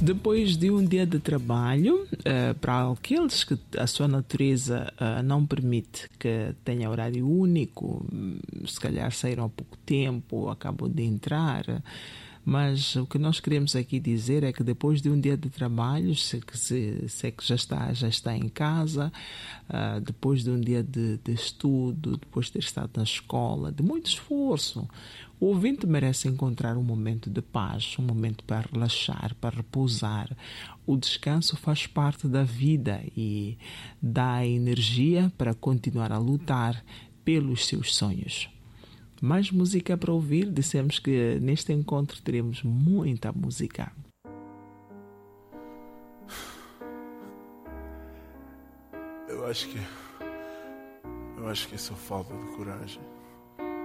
Depois de um dia de trabalho, para aqueles que a sua natureza não permite que tenha horário único, se calhar saíram há pouco tempo, acabam de entrar, mas o que nós queremos aqui dizer é que depois de um dia de trabalho, se é que já está em casa, depois de um dia de estudo, depois de ter estado na escola, de muito esforço, o ouvinte merece encontrar um momento de paz, um momento para relaxar, para repousar. O descanso faz parte da vida e dá energia para continuar a lutar pelos seus sonhos. Mais música para ouvir, dissemos que neste encontro teremos muita música. Eu acho que é só falta de coragem.